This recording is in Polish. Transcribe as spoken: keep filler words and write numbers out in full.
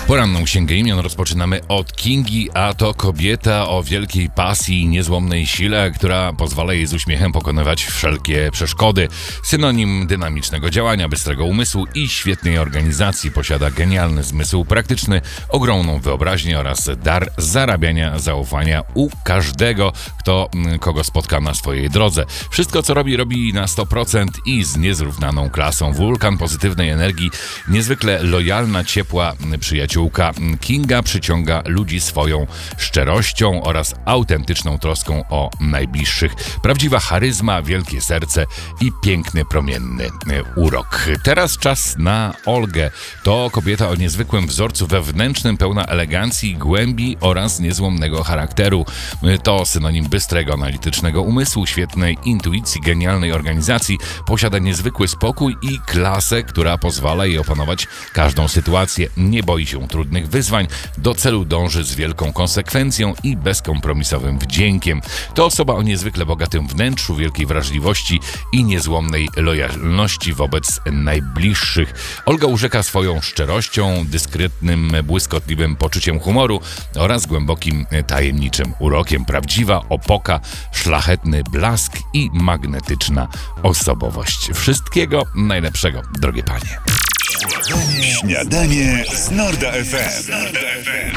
Poranną Księgę Imion rozpoczynamy od Kingi, a to kobieta o wielkiej pasji i niezłomnej sile, która pozwala jej z uśmiechem pokonywać wszelkie przeszkody. Synonim dynamicznego działania, bystrego umysłu i świetnej organizacji. Posiada genialny zmysł praktyczny, ogromną wyobraźnię oraz dar zarabiania zaufania u każdego, kto, kogo spotka na swojej drodze. Wszystko, co robi, robi na sto procent i z niezrównaną klasą. Wulkan pozytywnej energii, niezwykle lojalna, ciepła przyjaciółka. Kinga przyciąga ludzi swoją szczerością oraz autentyczną troską o najbliższych. Prawdziwa charyzma, wielkie serce i piękny, promienny urok. Teraz czas na Olgę. To kobieta o niezwykłym wzorcu wewnętrznym, pełna elegancji, głębi oraz niezłomnego charakteru. To synonim bystrego, analitycznego umysłu, świetnej intuicji, genialnej organizacji. Posiada niezwykły spokój i klasę, która pozwala jej opanować każdą sytuację. Nie boi się trudnych wyzwań, do celu dąży z wielką konsekwencją i bezkompromisowym wdziękiem. To osoba o niezwykle bogatym wnętrzu, wielkiej wrażliwości i niezłomnej lojalności wobec najbliższych. Olga urzeka swoją szczerością, dyskretnym, błyskotliwym poczuciem humoru oraz głębokim, tajemniczym urokiem. Prawdziwa opoka, szlachetny blask i magnetyczna osobowość. Wszystkiego najlepszego, drogie panie. Śniadanie z Norda F M.